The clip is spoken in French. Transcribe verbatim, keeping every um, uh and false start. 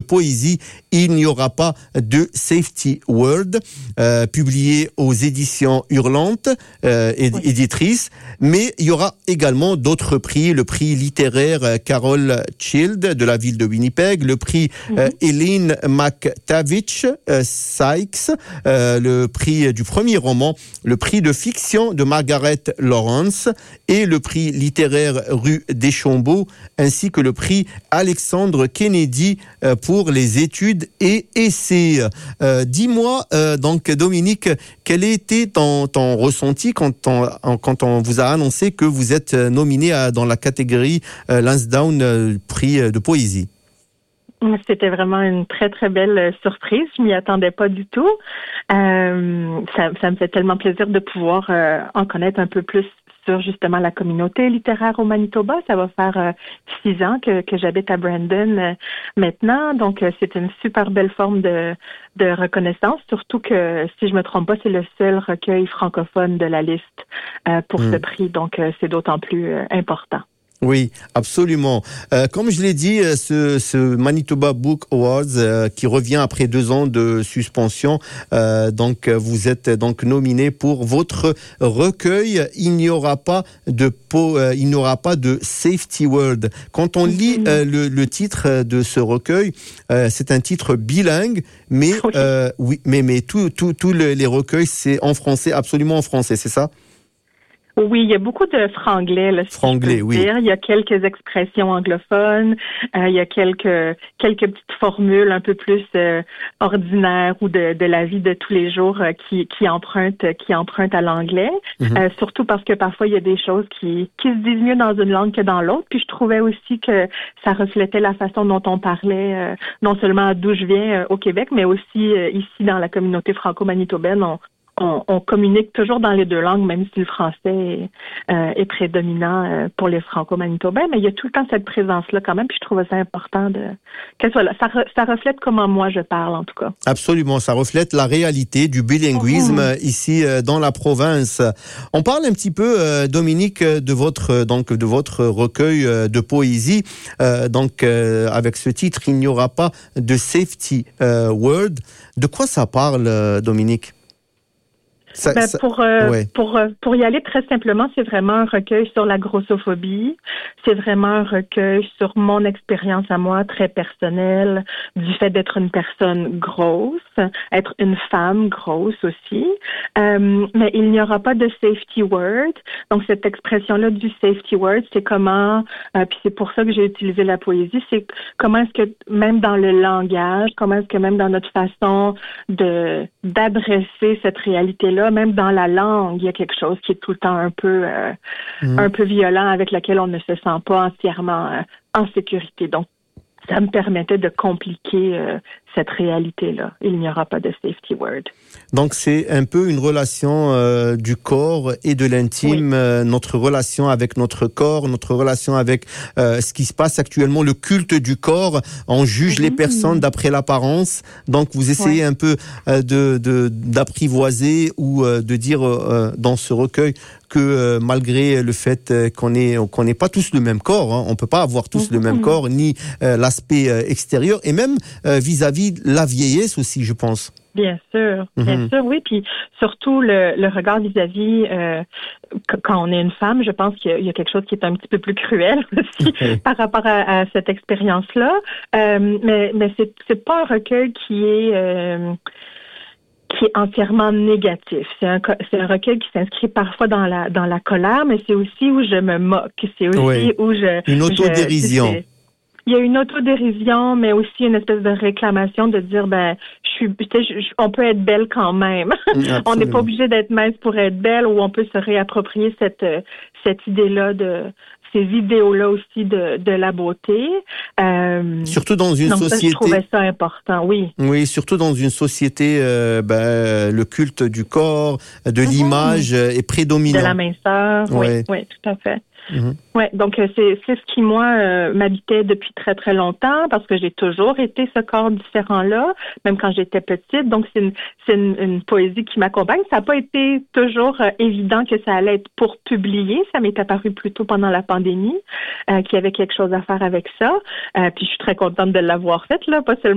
poésie Il n'y aura pas de safety word, euh, publié aux éditions Hurlantes, euh, éd- Oui. éditrice. Mais il y aura également d'autres prix, le prix littéraire euh, Carol Child de la ville de Winnipeg, le prix euh, Eileen McTavish euh, Sykes, euh, le prix du premier roman, le prix de fiction de Margaret Lawrence et le prix littéraire Rue Deschambault, ainsi que le prix Alexandre Kennedy euh, pour les études et essais. Euh, dis-moi, euh, donc Dominique, quel était ton, ton ressenti quand on, quand on vous a annoncé que vous êtes nominé à, dans la catégorie euh, Lansdowne euh, prix de poésie? C'était vraiment une très, très belle surprise. Je m'y attendais pas du tout. Euh, ça, ça me fait tellement plaisir de pouvoir euh, en connaître un peu plus sur justement la communauté littéraire au Manitoba. Ça va faire euh, six ans que, que j'habite à Brandon euh, maintenant. Donc, euh, c'est une super belle forme de, de reconnaissance. Surtout que, si je me trompe pas, c'est le seul recueil francophone de la liste euh, pour mmh. ce prix. Donc, euh, c'est d'autant plus euh, important. Oui, absolument. Euh, comme je l'ai dit, ce, ce Manitoba Book Awards euh, qui revient après deux ans de suspension, euh, donc vous êtes donc nominé pour votre recueil. Il n'y aura pas de po, euh, il n'y aura pas de safety word. Quand on lit euh, le, le titre de ce recueil, euh, c'est un titre bilingue, mais oui, euh, oui mais mais tous tous tous les recueils c'est en français, absolument en français, c'est ça? Oui, il y a beaucoup de franglais, là, si franglais, je peux oui. dire. Il y a quelques expressions anglophones, euh, il y a quelques quelques petites formules un peu plus euh, ordinaires ou de, de la vie de tous les jours euh, qui qui empruntent qui empruntent à l'anglais. Mm-hmm. Euh, surtout parce que parfois il y a des choses qui qui se disent mieux dans une langue que dans l'autre. Puis je trouvais aussi que ça reflétait la façon dont on parlait, euh, non seulement d'où je viens euh, au Québec, mais aussi euh, ici dans la communauté franco-manitobaine. On, On, on communique toujours dans les deux langues, même si le français est, euh, est prédominant euh, pour les franco-manitobains, mais il y a tout le temps cette présence-là quand même, puis je trouvais ça important de qu'elle soit là. Ça, re, ça reflète comment moi je parle, en tout cas. Absolument, ça reflète la réalité du bilinguisme mmh. ici euh, dans la province. On parle un petit peu, euh, Dominique, de votre donc de votre recueil euh, de poésie, euh, donc euh, avec ce titre, il n'y aura pas de safety euh, word. De quoi ça parle, euh, Dominique? Ça, ben ça, pour, euh, ouais. pour, pour y aller très simplement, c'est vraiment un recueil sur la grossophobie. C'est vraiment un recueil sur mon expérience à moi, très personnelle, du fait d'être une personne grosse, être une femme grosse aussi. Euh, mais il n'y aura pas de safety word. Donc, cette expression-là du safety word, c'est comment, euh, puis c'est pour ça que j'ai utilisé la poésie, c'est comment est-ce que, même dans le langage, comment est-ce que même dans notre façon de d'adresser cette réalité-là, même dans la langue, il y a quelque chose qui est tout le temps un peu euh, mmh. un peu violent, avec lequel on ne se sent pas entièrement euh, en sécurité. Donc, ça me permettait de compliquer euh, cette réalité-là. Il n'y aura pas de safety word. Donc, c'est un peu une relation euh, du corps et de l'intime, oui. euh, notre relation avec notre corps, notre relation avec euh, ce qui se passe actuellement, le culte du corps. On juge mmh. les personnes d'après l'apparence. Donc, vous essayez ouais. un peu euh, de, de, d'apprivoiser ou euh, de dire euh, dans ce recueil que euh, malgré le fait euh, qu'on est qu'on n'est pas tous le même corps, hein, on peut pas avoir tous mmh. le même corps, ni euh, l'aspect euh, extérieur, et même euh, vis-à-vis de la vieillesse aussi, je pense. Bien sûr, bien mmh. sûr, oui. Puis surtout le, le regard vis-à-vis euh, quand on est une femme, je pense qu'il y a, il y a quelque chose qui est un petit peu plus cruel aussi okay. par rapport à, à cette expérience-là. Euh, mais mais c'est c'est pas un recueil qui est euh, qui est entièrement négatif. C'est un, c'est un recueil qui s'inscrit parfois dans la dans la colère, mais c'est aussi où je me moque. C'est aussi oui. où je... Une autodérision. Je, il y a une autodérision, mais aussi une espèce de réclamation de dire, ben, je suis, je, je, on peut être belle quand même. On n'est pas obligé d'être mince pour être belle, ou on peut se réapproprier cette cette idée-là de ces idéaux-là aussi de, de la beauté. Euh, surtout dans une donc société. Ça, je trouvais ça important, oui. Oui, surtout dans une société, euh, ben, le culte du corps, de mm-hmm. l'image est prédominant. De la minceur, ouais. oui, oui, tout à fait. Mm-hmm. Ouais, donc c'est c'est ce qui moi euh, m'habitait depuis très très longtemps, parce que j'ai toujours été ce corps différent là, même quand j'étais petite. Donc c'est une c'est une, une poésie qui m'accompagne. Ça n'a pas été toujours euh, évident que ça allait être pour publier. Ça m'est apparu plutôt pendant la pandémie euh, qu'il y avait quelque chose à faire avec ça. Euh, puis je suis très contente de l'avoir faite là, pas seulement